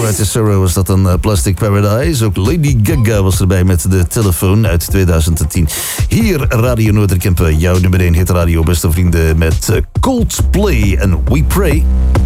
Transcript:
Right to Zero was dat een Plastic Paradise. Ook Lady Gaga was erbij met De Telefoon uit 2010. Hier Radio Noorderkempen, jouw nummer 1 hit radio, beste vrienden, met Coldplay en We Pray.